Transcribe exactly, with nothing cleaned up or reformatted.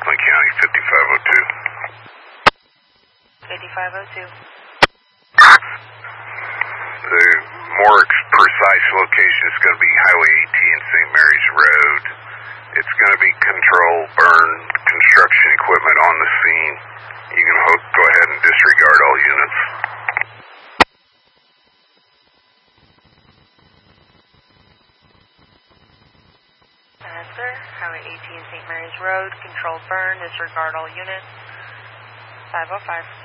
Oakland County, fifty-five oh two. fifty-five oh two. The more precise location is going to be Highway eighteen, Saint Mary's Road. It's going to be control burn construction equipment on the scene. You can ho- go ahead and disregard all units. Uh, sir, Highway eighteen, Saint Mary's Road, controlled burn, disregard all units. five oh five.